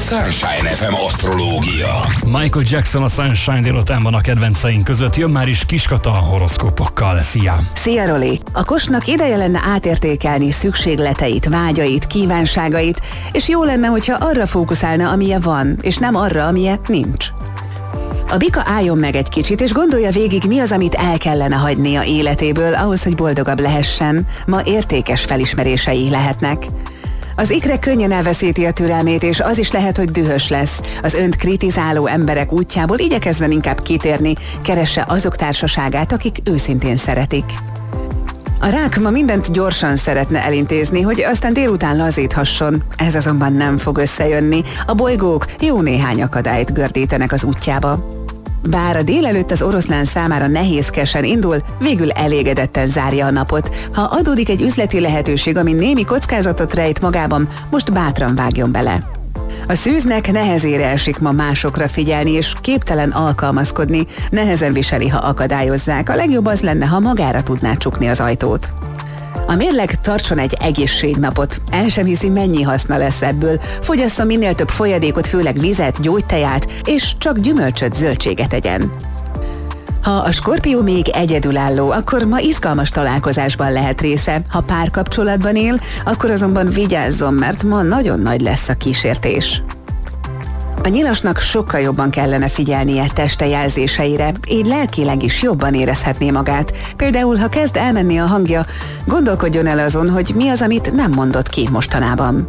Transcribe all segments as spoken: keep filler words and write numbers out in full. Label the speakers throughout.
Speaker 1: Sunshine ef em asztrológia.
Speaker 2: Michael Jackson a Sunshine délutánban a kedvenceink között, jön már is Kiskata a horoszkópokkal. Szia!
Speaker 3: Szia, Roli! A kosnak ideje lenne átértékelni szükségleteit, vágyait, kívánságait, és jó lenne, hogyha arra fókuszálna, amilyen van, és nem arra, amilyen nincs. A bika álljon meg egy kicsit, és gondolja végig, mi az, amit el kellene hagynia életéből ahhoz, hogy boldogabb lehessen. Ma értékes felismerései lehetnek. Az ikre könnyen elveszíti a türelmét, és az is lehet, hogy dühös lesz. Az önt kritizáló emberek útjából igyekezzen inkább kitérni, keresse azok társaságát, akik őszintén szeretik. A rák ma mindent gyorsan szeretne elintézni, hogy aztán délután lazíthasson. Ez azonban nem fog összejönni. A bolygók jó néhány akadályt gördítenek az útjába. Bár a délelőtt az oroszlán számára nehézkesen indul, végül elégedetten zárja a napot. Ha adódik egy üzleti lehetőség, ami némi kockázatot rejt magában, most bátran vágjon bele. A szűznek nehezére esik ma másokra figyelni, és képtelen alkalmazkodni, nehezen viseli, ha akadályozzák. A legjobb az lenne, ha magára tudná csukni az ajtót. A mérleg tartson egy egészségnapot. El sem hiszi, mennyi haszna lesz ebből. Fogyassza minél több folyadékot, főleg vizet, gyógyteját, és csak gyümölcsöt, zöldséget egyen. Ha a Skorpió még egyedülálló, akkor ma izgalmas találkozásban lehet része. Ha párkapcsolatban él, akkor azonban vigyázzon, mert ma nagyon nagy lesz a kísértés. A nyilasnak sokkal jobban kellene figyelnie teste jelzéseire, így lelkileg is jobban érezhetné magát. Például, ha kezd elmenni a hangja, gondolkodjon el azon, hogy mi az, amit nem mondott ki mostanában.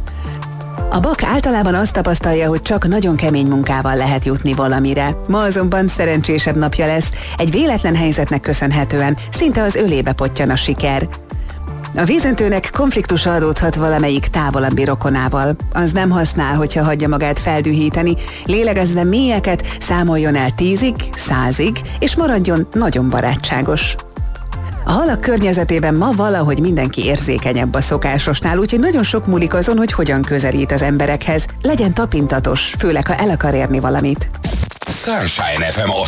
Speaker 3: A bak általában azt tapasztalja, hogy csak nagyon kemény munkával lehet jutni valamire. Ma azonban szerencsésebb napja lesz, egy véletlen helyzetnek köszönhetően szinte az ölébe pottyan a siker. A vízöntőnek konfliktus adódhat valamelyik távolabbi rokonával. Az nem használ, hogyha hagyja magát feldühíteni, lélegezze mélyeket, számoljon el tízig, százig, és maradjon nagyon barátságos. A halak környezetében ma valahogy mindenki érzékenyebb a szokásosnál, úgyhogy nagyon sok múlik azon, hogy hogyan közelít az emberekhez. Legyen tapintatos, főleg ha el akar érni valamit.
Speaker 1: Sunshine ef em